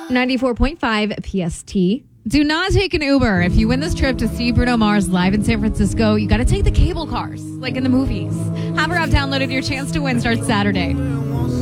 94.5 PST. Do not take an Uber. If you win this trip to see Bruno Mars live in San Francisco, you got to take the cable cars, like in the movies. Have her app downloaded. Your chance to win starts Saturday.